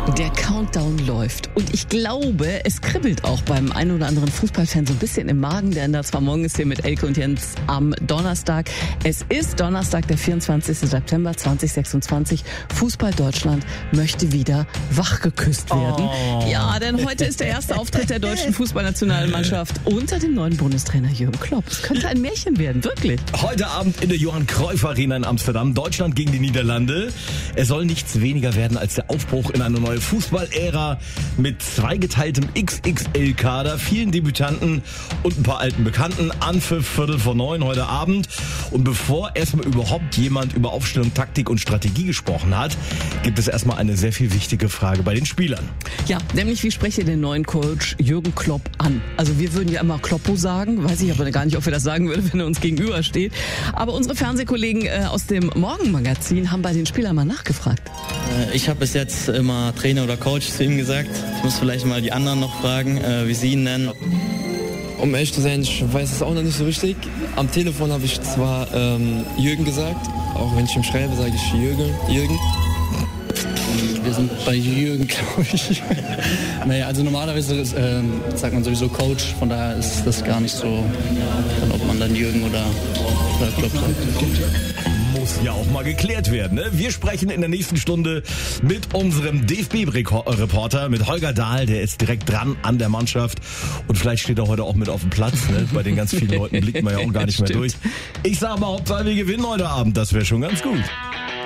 Der Countdown läuft und ich glaube, es kribbelt auch beim einen oder anderen Fußballfan so ein bisschen im Magen, denn da zwar morgen ist hier mit Elke und Jens am Donnerstag. Es ist Donnerstag, der 24. September 2026. Fußball Deutschland möchte wieder wachgeküsst werden. Oh. Ja, denn heute ist der erste Auftritt der deutschen Fußballnationalmannschaft unter dem neuen Bundestrainer Jürgen Klopp. Es könnte ein Märchen werden, wirklich. Heute Abend in der Johann Cruyff Arena in Amsterdam, Deutschland gegen die Niederlande. Es soll nichts weniger werden als der Aufbruch in eine neue Fußballära mit zweigeteiltem XXL-Kader, vielen Debütanten und ein paar alten Bekannten. Anpfiff 8:45 heute Abend. Und bevor erstmal überhaupt jemand über Aufstellung, Taktik und Strategie gesprochen hat, gibt es erstmal eine sehr viel wichtige Frage bei den Spielern. Ja, nämlich wie sprecht ihr den neuen Coach Jürgen Klopp an? Also wir würden ja immer Kloppo sagen, weiß ich aber gar nicht, ob wir das sagen würden, wenn er uns gegenüber steht. Aber unsere Fernsehkollegen aus dem Morgenmagazin haben bei den Spielern mal nachgefragt. Ich habe bis jetzt immer Trainer oder Coach zu ihm gesagt. Ich muss vielleicht mal die anderen noch fragen, wie sie ihn nennen. Um ehrlich zu sein, ich weiß es auch noch nicht so richtig. Am Telefon habe ich zwar Jürgen gesagt, auch wenn ich ihm schreibe, sage ich Jürgen. Wir sind bei Jürgen, glaube ich. Naja, also normalerweise sagt man sowieso Coach, von daher ist das gar nicht so, ob man dann Jürgen oder Klopp sagt. Muss ja auch mal geklärt werden, ne? Wir sprechen in der nächsten Stunde mit unserem DFB-Reporter, mit Holger Dahl, der ist direkt dran an der Mannschaft und vielleicht steht er heute auch mit auf dem Platz, ne? Bei den ganz vielen Leuten blickt man ja auch gar nicht mehr durch. Ich sage mal, Hauptsache wir gewinnen heute Abend, das wäre schon ganz gut.